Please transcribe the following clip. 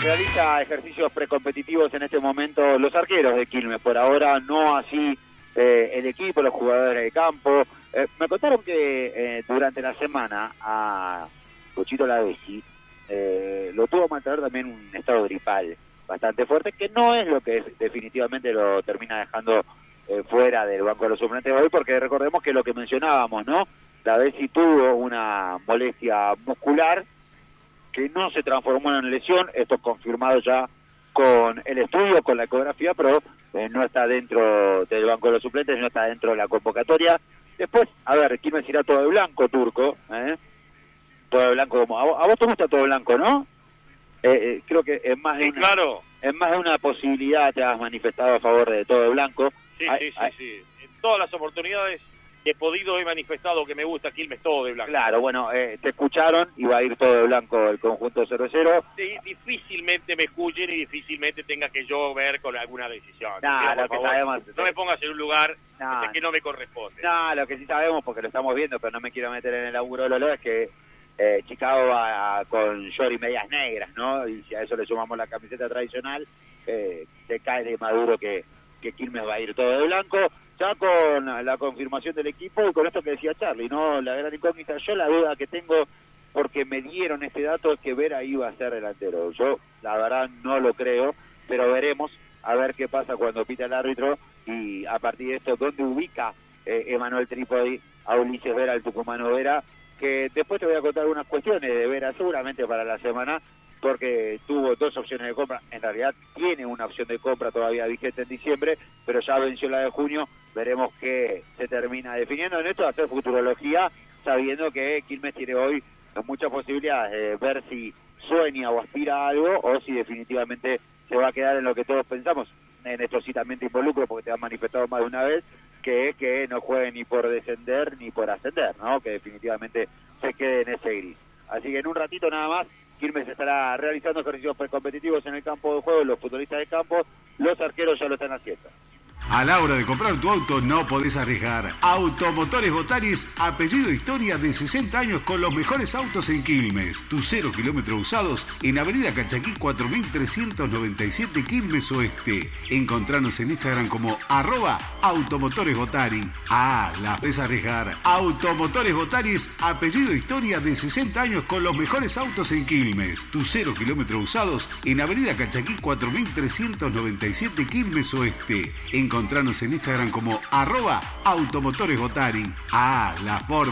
realiza ejercicios precompetitivos en este momento los arqueros de Quilmes. Por ahora no así el equipo, los jugadores de campo. Me contaron que durante la semana a Cochito Lavesi lo tuvo que mantener también un estado gripal bastante fuerte, que no es lo que definitivamente lo termina dejando fuera del banco de los suplentes hoy, porque recordemos que lo que mencionábamos, ¿no? Lavesi tuvo una molestia muscular que no se transformó en lesión, esto confirmado ya con el estudio, con la ecografía, pero no está dentro del banco de los suplentes, no está dentro de la convocatoria. Después, a ver, Quilmes irá todo de blanco, Turco, todo de blanco, como a vos te gusta todo de blanco, ¿no? Creo que es más de una, claro. Es más de una posibilidad te has manifestado a favor de todo de blanco. Sí. En todas las oportunidades que he podido he manifestado que me gusta Quilmes todo de blanco. Claro, bueno, te escucharon y va a ir todo de blanco el conjunto 0-0. Sí, difícilmente me escuchen y difícilmente tenga que yo ver con alguna decisión. Lo que sabemos, no me pongas en un lugar que no me corresponde. Lo que sí sabemos, porque lo estamos viendo, pero no me quiero meter en el laburo de Lolo, es que Chicago va con short y medias negras, ¿no? Y si a eso le sumamos la camiseta tradicional, se cae de maduro que Quilmes va a ir todo de blanco. Ya con la confirmación del equipo y con esto que decía Charlie, ¿no? La gran incógnita, yo la duda que tengo, porque me dieron este dato, es que Vera iba a ser delantero. Yo, la verdad, no lo creo, pero veremos a ver qué pasa cuando pita el árbitro y a partir de esto, dónde ubica Emanuel Trípodi a Ulises Vera, el tucumano Vera, que después te voy a contar unas cuestiones de Vera seguramente para la semana, porque tuvo dos opciones de compra, en realidad tiene una opción de compra todavía vigente en diciembre, pero ya venció la de junio, veremos qué se termina definiendo. En esto de hacer futurología, sabiendo que Quilmes tiene hoy muchas posibilidades de ver si sueña o aspira a algo, o si definitivamente se va a quedar en lo que todos pensamos. En esto sí también te involucro, porque te han manifestado más de una vez, que es que no juegue ni por descender ni por ascender, ¿no? Que definitivamente se quede en ese gris. Así que en un ratito nada más, Quilmes estará realizando ejercicios precompetitivos en el campo de juego, los futbolistas de campo, los arqueros ya lo están haciendo. A la hora de comprar tu auto no podés arriesgar. Automotores Botaris, apellido historia de 60 años con los mejores autos en Quilmes. Tus 0 kilómetros usados en Avenida Cachaquí 4397 Quilmes Oeste. Encontranos en Instagram como @automotoresbotari. La podés arriesgar. Automotores Botaris, apellido historia de 60 años con los mejores autos en Quilmes. Tus 0 kilómetros usados en Avenida Cachaquí 4397 Quilmes Oeste. Encontranos en Instagram como @automotoresbotari. La forma